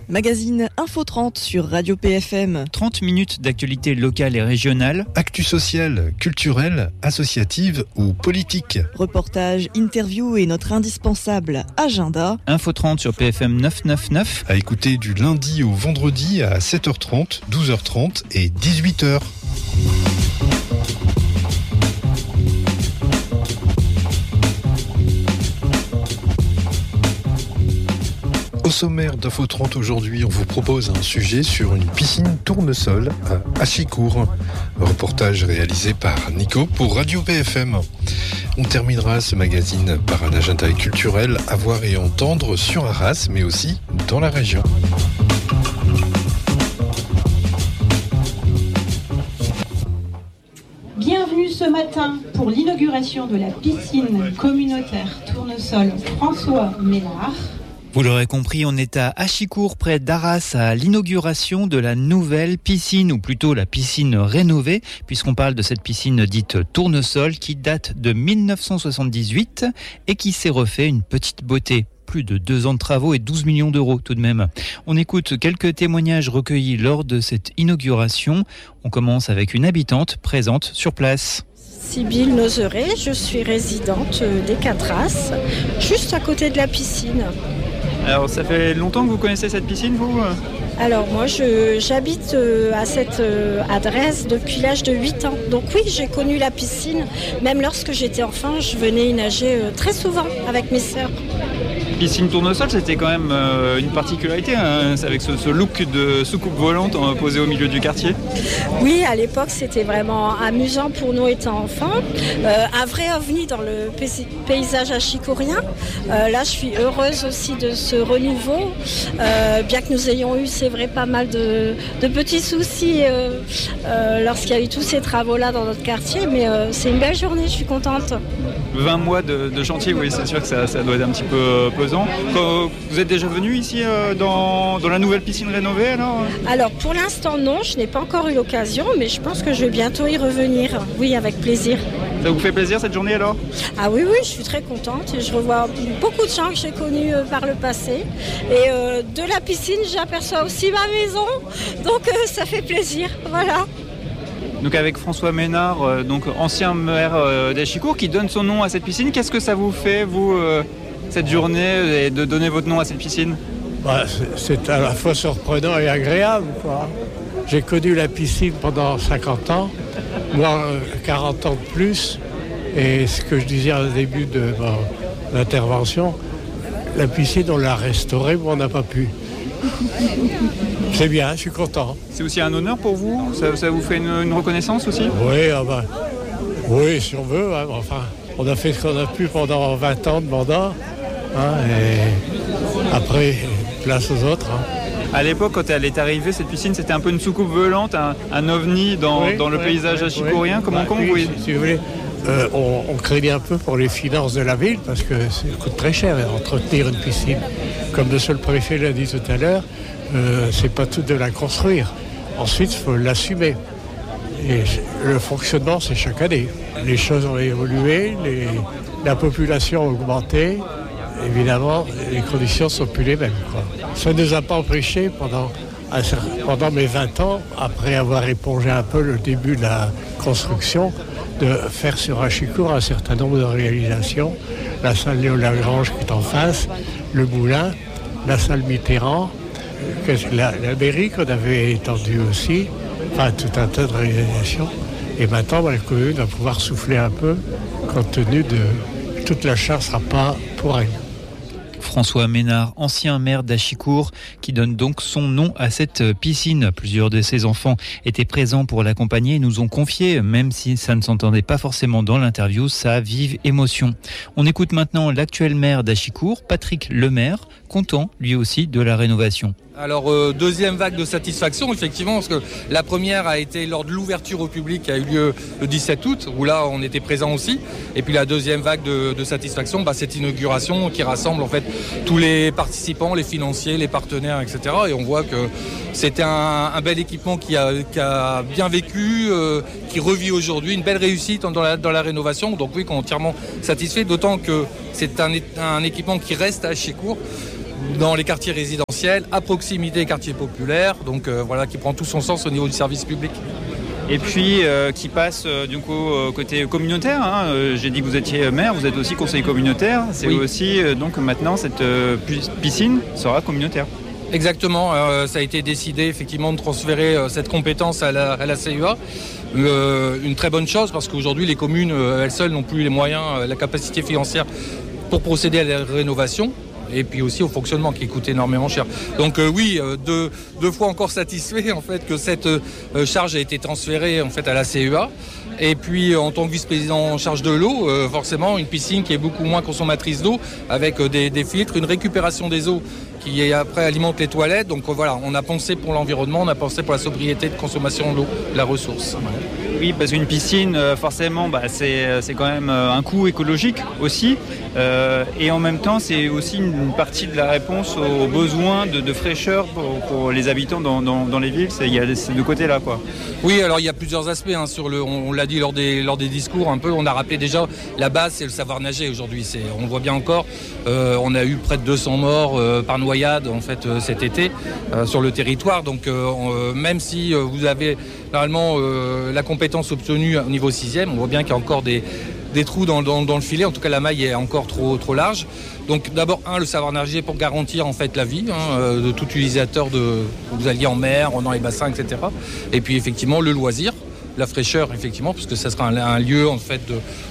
Magazine Info 30 sur Radio PFM. 30 minutes d'actualité locale et régionale. Actu sociale, culturelle, associative ou politique. Reportage, interview et notre indispensable agenda. Info 30 sur PFM 999. À écouter du lundi au vendredi à 7h30, 12h30 et 18h. Au sommaire d'Info 30 aujourd'hui, on vous propose un sujet sur une piscine tournesol à Achicourt. Reportage réalisé par Nico pour Radio PFM. On terminera ce magazine par un agenda culturel à voir et entendre sur Arras, mais aussi dans la région. Bienvenue ce matin pour l'inauguration de la piscine communautaire tournesol François Ménard. Vous l'aurez compris, on est à Achicourt, près d'Arras, à l'inauguration de la nouvelle piscine, ou plutôt la piscine rénovée, puisqu'on parle de cette piscine dite tournesol qui date de 1978 et qui s'est refait une petite beauté. Plus de 2 ans de travaux et 12 millions d'euros tout de même. On écoute quelques témoignages recueillis lors de cette inauguration. On commence avec une habitante présente sur place. Sybille Nozeret, je suis résidente des Catras, juste à côté de la piscine. Alors ça fait longtemps que vous connaissez cette piscine, vous ? Alors moi j'habite à cette adresse depuis l'âge de 8 ans. Donc oui, j'ai connu la piscine. Même lorsque j'étais enfant, je venais y nager très souvent avec mes sœurs. Piscine tournesol, c'était quand même une particularité, hein, avec ce look de soucoupe volante posée au milieu du quartier. Oui, à l'époque, c'était vraiment amusant pour nous étant enfants. Un vrai ovni dans le paysage achicourien. Là, je suis heureuse aussi de ce renouveau. Bien que nous ayons eu, c'est vrai, pas mal de petits soucis lorsqu'il y a eu tous ces travaux-là dans notre quartier. Mais c'est une belle journée, je suis contente. 20 mois de chantier, oui, c'est sûr que ça doit être un petit peu pesant. Vous êtes déjà venu ici dans la nouvelle piscine rénovée Alors pour l'instant non, je n'ai pas encore eu l'occasion, mais je pense que je vais bientôt y revenir. Oui, avec plaisir. Ça vous fait plaisir cette journée alors ? Ah oui, je suis très contente. Je revois beaucoup de gens que j'ai connus par le passé. Et de la piscine, j'aperçois aussi ma maison. Donc ça fait plaisir, voilà. Donc avec François Ménard, donc ancien maire d'Achicourt, qui donne son nom à cette piscine. Qu'est-ce que ça vous fait, vous, cette journée, et de donner votre nom à cette piscine ? C'est à la fois surprenant et agréable, quoi. J'ai connu la piscine pendant 50 ans, moi 40 ans de plus. Et ce que je disais au début de mon intervention, la piscine, on l'a restaurée, mais on n'a pas pu. C'est bien, je suis content. C'est aussi un honneur pour vous ? Ça vous fait une reconnaissance aussi ? Oui, oui, si on veut. Hein, enfin, on a fait ce qu'on a pu pendant 20 ans de mandat. Hein, et après, place aux autres. Hein. À l'époque, quand elle est arrivée, cette piscine, c'était un peu une soucoupe volante, un ovni dans le paysage achicourien. Comment vous voyez ? Si vous voulez, on craignait un peu pour les finances de la ville, parce que ça coûte très cher d'entretenir une piscine. Comme monsieur le préfet l'a dit tout à l'heure, c'est pas tout de la construire. Ensuite, il faut l'assumer. Et le fonctionnement, c'est chaque année. Les choses ont évolué, la population a augmenté. Évidemment, les conditions ne sont plus les mêmes, quoi. Ça ne nous a pas empêchés pendant mes 20 ans, après avoir épongé un peu le début de la construction, de faire sur Achicourt un certain nombre de réalisations. La salle Léo Lagrange qui est en face, le moulin, la salle Mitterrand, la mairie qu'on avait étendue aussi, enfin tout un tas de réalisations. Et maintenant, la commune va pouvoir souffler un peu, compte tenu de toute la charge ne sera pas pour elle. François Ménard, ancien maire d'Achicourt, qui donne donc son nom à cette piscine. Plusieurs de ses enfants étaient présents pour l'accompagner et nous ont confié, même si ça ne s'entendait pas forcément dans l'interview, sa vive émotion. On écoute maintenant l'actuel maire d'Achicourt, Patrick Lemaire, content lui aussi de la rénovation. Alors deuxième vague de satisfaction effectivement, parce que la première a été lors de l'ouverture au public qui a eu lieu le 17 août, où là on était présent aussi, et puis la deuxième vague de satisfaction, cette inauguration qui rassemble en fait tous les participants, les financiers, les partenaires, etc. Et on voit que c'était un bel équipement qui a bien vécu, qui revit aujourd'hui, une belle réussite dans la rénovation, donc oui, qu'on est entièrement satisfait, d'autant que c'est un équipement qui reste à Achicourt, dans les quartiers résidentiels. résidentiel, à proximité des quartiers populaires, donc voilà, qui prend tout son sens au niveau du service public. Et puis qui passe du coup côté communautaire. J'ai dit que vous étiez maire, vous êtes aussi conseiller communautaire. C'est aussi donc maintenant cette piscine sera communautaire. Exactement, ça a été décidé effectivement de transférer cette compétence à la CEA. Une très bonne chose parce qu'aujourd'hui les communes elles seules n'ont plus les moyens, la capacité financière pour procéder à la rénovation. Et puis aussi au fonctionnement qui coûte énormément cher. Donc deux fois encore satisfait en fait que cette charge a été transférée en fait à la CEA. Et puis en tant que vice-président en charge de l'eau, forcément une piscine qui est beaucoup moins consommatrice d'eau avec des filtres, une récupération des eaux qui après alimente les toilettes. Donc voilà, on a pensé pour l'environnement, on a pensé pour la sobriété de consommation de l'eau, la ressource. Oui, parce qu'une piscine, forcément, c'est quand même un coût écologique aussi. Et en même temps, c'est aussi une partie de la réponse aux besoins de fraîcheur pour les habitants dans les villes. Il y a ces deux côtés-là, quoi. Oui, alors il y a plusieurs aspects. On l'a dit lors des discours un peu. On a rappelé déjà la base, c'est le savoir nager aujourd'hui. On le voit bien encore. On a eu près de 200 morts par noyade en fait cet été sur le territoire. Donc même si vous avez normalement la compétence obtenue au niveau 6e, on voit bien qu'il y a encore des trous dans le filet. En tout cas, la maille est encore trop large. Donc d'abord, le savoir nager pour garantir en fait la vie de tout utilisateur vous alliez en mer, dans les bassins, etc. Et puis effectivement le loisir, la fraîcheur effectivement, parce que ça sera un lieu en fait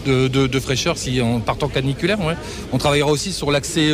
de fraîcheur si en partant caniculaire. Ouais. On travaillera aussi sur l'accès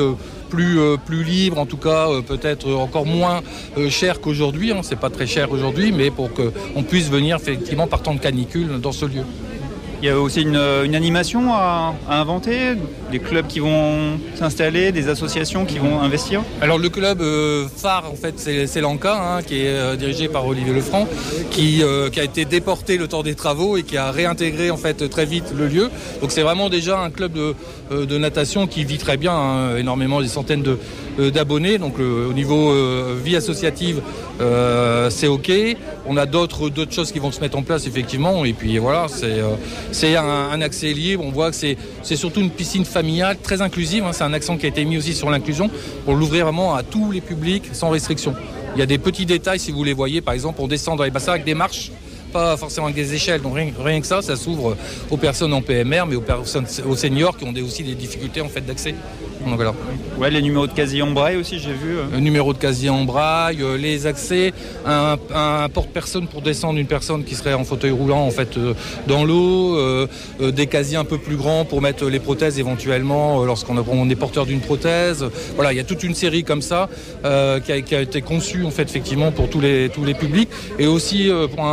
plus libre, en tout cas peut-être encore moins cher qu'aujourd'hui. C'est pas très cher aujourd'hui, mais pour qu'on puisse venir effectivement partant de canicule dans ce lieu. Il y a aussi une animation à inventer, des clubs qui vont s'installer, des associations qui vont investir. Alors le club phare en fait c'est l'ANCA qui est dirigé par Olivier Lefranc qui a été déporté le temps des travaux et qui a réintégré en fait très vite le lieu. Donc c'est vraiment déjà un club de natation qui vit très bien, énormément, des centaines d'abonnés. Donc au niveau vie associative c'est ok. On a d'autres choses qui vont se mettre en place effectivement et puis voilà c'est un accès libre. On voit que c'est surtout une piscine familiale très inclusive. C'est un accent qui a été mis aussi sur l'inclusion pour l'ouvrir vraiment à tous les publics sans restriction. Il y a des petits détails si vous les voyez. Par exemple, on descend dans les bassins avec des marches, pas forcément avec des échelles. Donc rien que ça s'ouvre aux personnes en PMR, mais aux seniors qui ont aussi des difficultés en fait d'accès. Donc voilà. Ouais, les numéros de casier en braille aussi, j'ai vu. Numéro de casier en braille, les accès, un porte-personne pour descendre une personne qui serait en fauteuil roulant en fait dans l'eau, des casiers un peu plus grands pour mettre les prothèses éventuellement lorsqu'on est porteur d'une prothèse. Voilà, il y a toute une série comme ça qui a été conçue en fait effectivement pour tous les publics et aussi pour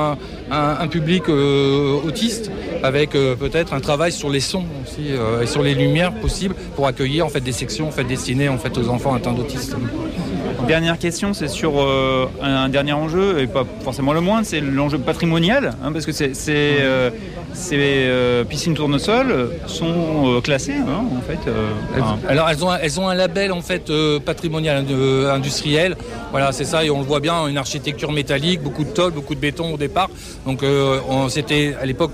un public autiste avec peut-être un travail sur les sons aussi et sur les lumières possibles pour accueillir en fait des sections en fait destinées en fait aux enfants atteints d'autisme. Dernière question, c'est sur un dernier enjeu, et pas forcément le moindre, c'est l'enjeu patrimonial, parce que ces piscines tournesol sont classées, en fait. Alors elles ont un label en fait patrimonial industriel. Voilà, c'est ça, et on le voit bien, une architecture métallique, beaucoup de tôle, beaucoup de béton au départ. Donc c'était à l'époque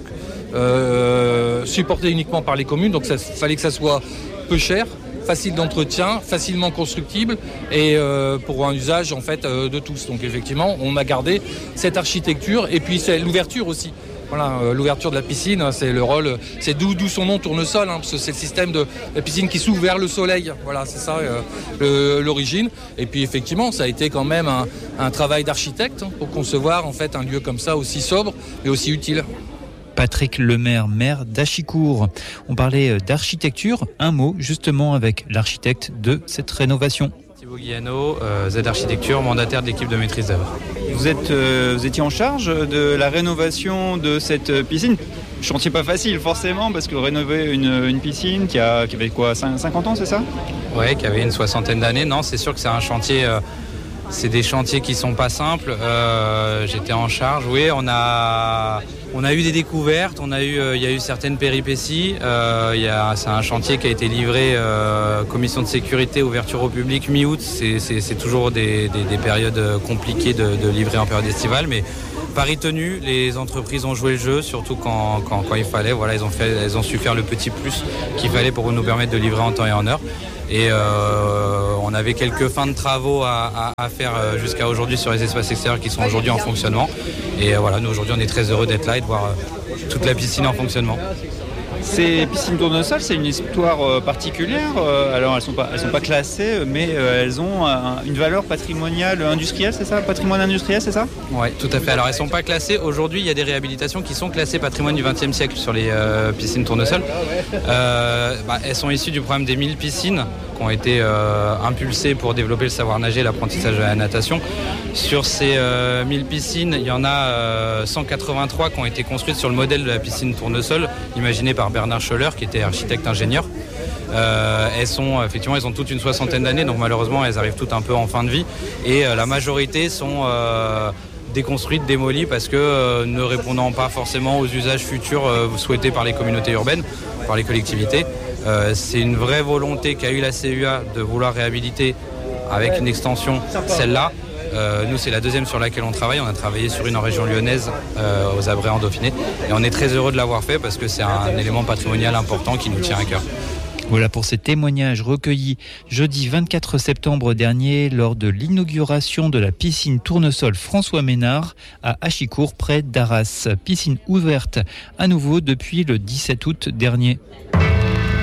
supporté uniquement par les communes, donc il fallait que ça soit peu cher, facile d'entretien, facilement constructible et pour un usage en fait de tous. Donc effectivement, on a gardé cette architecture et puis c'est l'ouverture aussi. Voilà, l'ouverture de la piscine, c'est le rôle, c'est d'où son nom tournesol, parce que c'est le système de la piscine qui s'ouvre vers le soleil. Voilà, c'est ça l'origine. Et puis effectivement, ça a été quand même un travail d'architecte pour concevoir en fait un lieu comme ça aussi sobre et aussi utile. Patrick Lemaire, maire d'Achicourt. On parlait d'architecture. Un mot justement avec l'architecte de cette rénovation. Thibaut Guillano, Z Architecture, mandataire de l'équipe de maîtrise d'œuvre. Vous étiez en charge de la rénovation de cette piscine. Chantier pas facile forcément parce que rénover une piscine qui avait quoi, 50 ans, c'est ça ? Oui, qui avait une 60aine d'années. Non, c'est sûr que c'est un chantier... c'est des chantiers qui sont pas simples. J'étais en charge. Oui, on a On a eu des découvertes, il y a eu certaines péripéties. C'est un chantier qui a été livré, commission de sécurité, ouverture au public mi-août. C'est toujours des périodes compliquées de livrer en période estivale, mais pari tenu, les entreprises ont joué le jeu, surtout quand il fallait. Voilà, elles ont su faire le petit plus qu'il fallait pour nous permettre de livrer en temps et en heure. Et on avait quelques fins de travaux à faire jusqu'à aujourd'hui sur les espaces extérieurs qui sont aujourd'hui en fonctionnement. Et voilà, nous aujourd'hui on est très heureux d'être là et de voir toute la piscine en fonctionnement. Ces piscines tournesol, c'est une histoire particulière. Alors elles sont pas classées, mais elles ont une valeur patrimoniale industrielle, c'est ça ? Patrimoine industriel, c'est ça ? Oui, tout à fait. Alors elles sont pas classées. Aujourd'hui, il y a des réhabilitations qui sont classées patrimoine du XXe siècle sur les piscines tournesol. Elles sont issues du programme des 1000 piscines qui ont été impulsées pour développer le savoir nager et l'apprentissage de la natation. Sur ces 1000 piscines, il y en a 183 qui ont été construites sur le modèle de la piscine tournesol, imaginée par Bernard Scholler, qui était architecte-ingénieur. Elles ont toutes une 60aine d'années, donc malheureusement elles arrivent toutes un peu en fin de vie. Et la majorité sont déconstruites, démolies, parce que ne répondant pas forcément aux usages futurs souhaités par les communautés urbaines, par les collectivités. C'est une vraie volonté qu'a eu la CUA de vouloir réhabiliter avec une extension celle-là. Nous, c'est la deuxième sur laquelle on travaille. On a travaillé sur une en région lyonnaise, aux Abrets en Dauphiné. Et on est très heureux de l'avoir fait parce que c'est un élément patrimonial important qui nous tient à cœur. Voilà pour ces témoignages recueillis jeudi 24 septembre dernier lors de l'inauguration de la piscine tournesol François Ménard à Achicourt près d'Arras. Piscine ouverte à nouveau depuis le 17 août dernier.